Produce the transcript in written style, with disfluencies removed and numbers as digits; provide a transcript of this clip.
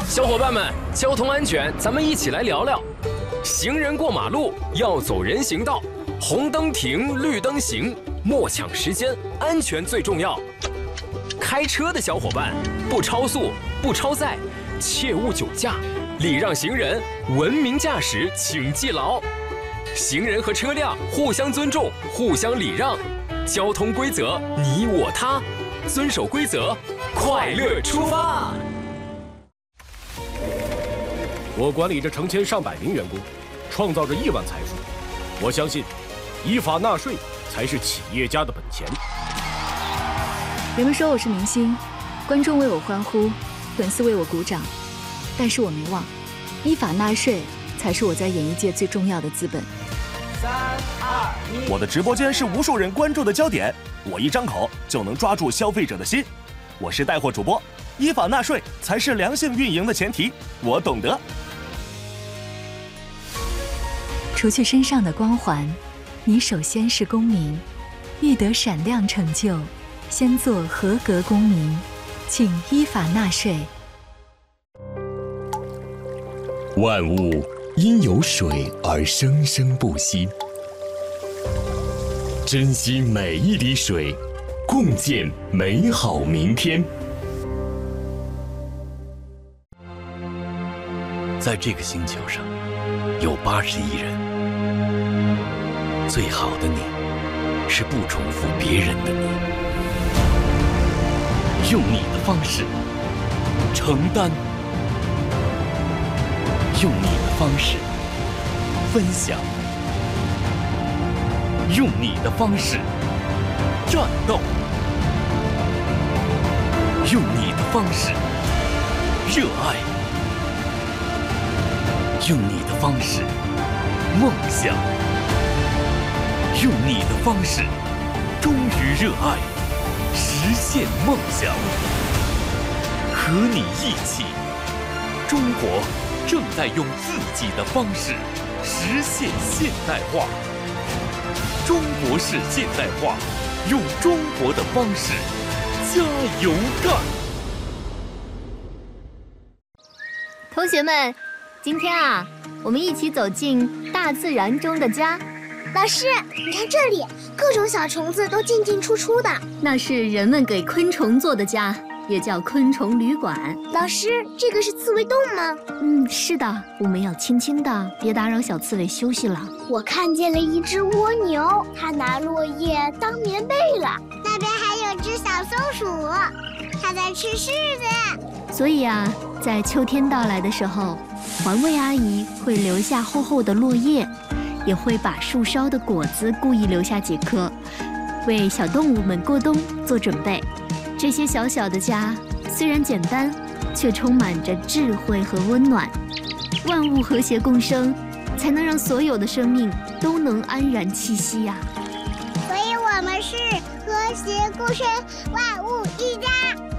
小伙伴们，交通安全，咱们一起来聊聊。行人过马路要走人行道，红灯停，绿灯行，莫抢时间，安全最重要。开车的小伙伴，不超速，不超载，切勿酒驾，礼让行人，文明驾驶，请记牢。行人和车辆互相尊重，互相礼让，交通规则你我他，遵守规则，快乐出发。 我管理着成千上百名员工，创造着亿万财富。我相信，依法纳税才是企业家的本钱。 人们说我是明星，观众为我欢呼，粉丝为我鼓掌，但是我没忘，依法纳税才是我在演艺界最重要的资本。 3、2、1， 我的直播间是无数人关注的焦点，我一张口就能抓住消费者的心。我是带货主播，依法纳税才是良性运营的前提，我懂得。 除去身上的光环，你首先是公民，欲得闪亮成就，先做合格公民，请依法纳税。 万物因有水而生生不息，珍惜每一滴水，共建美好明天。 在这个星球上，有80亿人。最好的你，是不重复别人的你，用你的方式承担，用你的方式分享，用你的方式战斗，用你的方式热爱，用你的方式梦想，用你的方式忠于热爱，实现梦想。和你一起，中国正在用自己的方式实现现代化。中国式现代化，用中国的方式加油干！ 同学们，今天啊，我们一起走进大自然中的家。 老师，你看这里，各种小虫子都进进出出的。 那是人们给昆虫做的家，也叫昆虫旅馆。 老师，这个是刺猬洞吗？ 是的，我们要轻轻的，别打扰小刺猬休息了。 我看见了一只蜗牛，它拿落叶当棉被了。那边还有只小松鼠，它在吃柿子。 所以啊，在秋天到来的时候，环卫阿姨会留下厚厚的落叶，也会把树梢的果子故意留下几颗，为小动物们过冬做准备。这些小小的家虽然简单，却充满着智慧和温暖。万物和谐共生，才能让所有的生命都能安然栖息呀。 所以我们是和谐共生，万物一家。